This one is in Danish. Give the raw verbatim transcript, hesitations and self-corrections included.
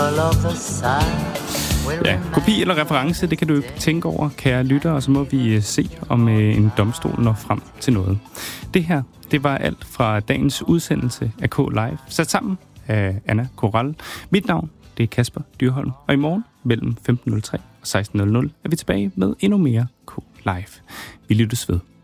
all of the side. Ja, kopi eller reference, det kan du ikke tænke over, kære lytter, og så må vi se, om en domstol når frem til noget. Det her, det var alt fra dagens udsendelse af K Live, sat sammen af Anna Koral. Mit navn, det er Kasper Dyrholm, og i morgen mellem femten nul tre og seksten nul nul er vi tilbage med endnu mere K Live. Vi lyttes ved.